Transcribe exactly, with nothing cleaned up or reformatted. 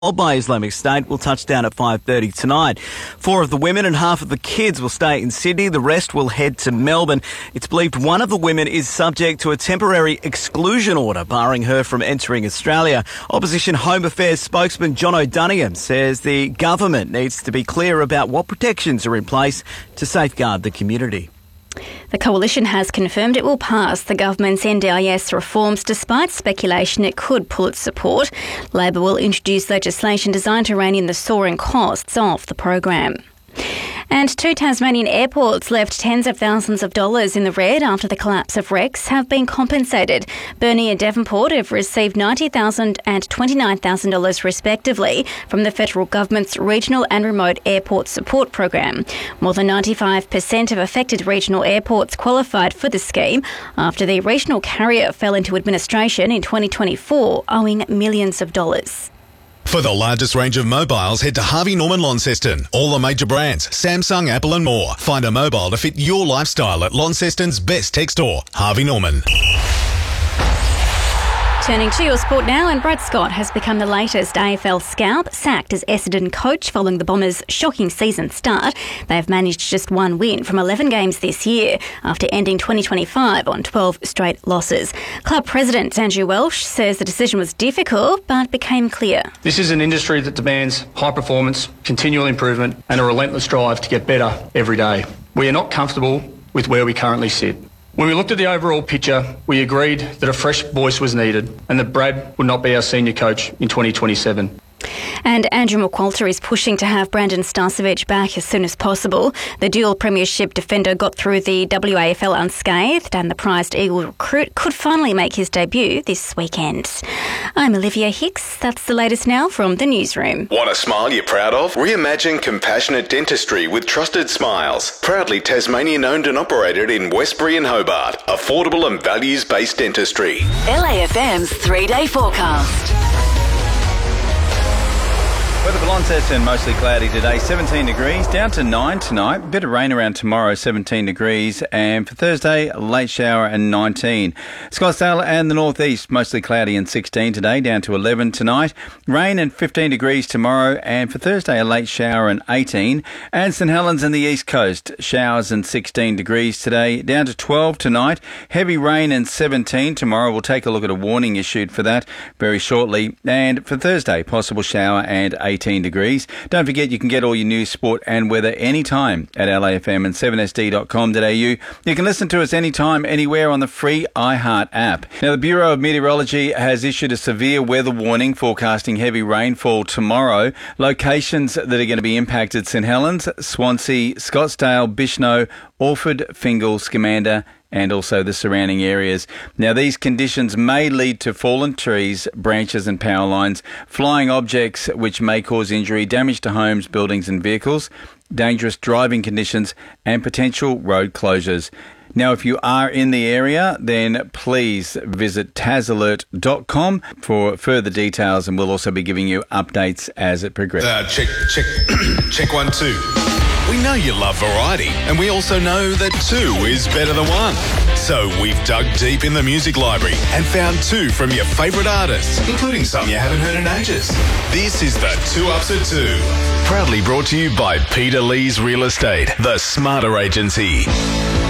by Islamic State will touch down at five thirty tonight. Four of the women and half of the kids will stay in Sydney. The rest will head to Melbourne. It's believed one of the women is subject to a temporary exclusion order barring her from entering Australia. Opposition Home Affairs spokesman John O'Donoghue says the government needs to be clear about what protections are in place to safeguard the community. The Coalition has confirmed it will pass the government's N D I S reforms despite speculation it could pull its support. Labor will introduce legislation designed to rein in the soaring costs of the program. And two Tasmanian airports left tens of thousands of dollars in the red after the collapse of Rex have been compensated. Burnie and Devonport have received ninety thousand dollars and twenty-nine thousand dollars respectively from the federal government's Regional and Remote Airport Support Program. More than ninety-five percent of affected regional airports qualified for the scheme after the regional carrier fell into administration in twenty twenty-four, owing millions of dollars. For the largest range of mobiles, head to Harvey Norman Launceston. All the major brands, Samsung, Apple and more. Find a mobile to fit your lifestyle at Launceston's best tech store, Harvey Norman. Turning to your sport now, and Brad Scott has become the latest A F L scalp, sacked as Essendon coach following the Bombers' shocking season start. They've managed just one win from eleven games this year after ending twenty twenty-five on twelve straight losses. Club president Andrew Welsh says the decision was difficult but became clear. This is an industry that demands high performance, continual improvement and a relentless drive to get better every day. We are not comfortable with where we currently sit. When we looked at the overall picture, we agreed that a fresh voice was needed and that Brad would not be our senior coach in twenty twenty-seven. And Andrew McQualter is pushing to have Brandon Starcevich back as soon as possible. The dual premiership defender got through the W A F L unscathed, and the prized Eagle recruit could finally make his debut this weekend. I'm Olivia Hicks. That's the latest now from the newsroom. Want a smile you're proud of? Reimagine compassionate dentistry with Trusted Smiles. Proudly Tasmanian owned and operated in Westbury and Hobart. Affordable and values-based dentistry. L A F M's three-day forecast. Weather for Launceston, mostly cloudy today, seventeen degrees, down to nine tonight. Bit of rain around tomorrow, seventeen degrees. And for Thursday, late shower and nineteen. Scottsdale and the northeast, mostly cloudy and sixteen today, down to eleven tonight. Rain and fifteen degrees tomorrow. And for Thursday, a late shower and eighteen. And St Helens and the east coast, showers and sixteen degrees today, down to twelve tonight. Heavy rain and seventeen tomorrow. We'll take a look at a warning issued for that very shortly. And for Thursday, possible shower and eighteen degrees. Don't forget you can get all your news, sport and weather anytime at L A F M and seven S D dot com dot A U. You can listen to us anytime, anywhere on the free iHeart app. Now, the Bureau of Meteorology has issued a severe weather warning forecasting heavy rainfall tomorrow. Locations that are going to be impacted: St Helens, Swansea, Scottsdale, Bishno, Orford, Fingal, Scamander and also the surrounding areas. Now, these conditions may lead to fallen trees, branches and power lines, flying objects which may cause injury, damage to homes, buildings and vehicles, dangerous driving conditions and potential road closures. Now, if you are in the area, then please visit tas alert dot com for further details, and we'll also be giving you updates as it progresses. Uh, check, check, check one, two. We know you love variety, and we also know that two is better than one. So we've dug deep in the music library and found two from your favourite artists, including some you haven't heard in ages. This is the Two Ups at Two. Proudly brought to you by Peter Lee's Real Estate, the smarter agency.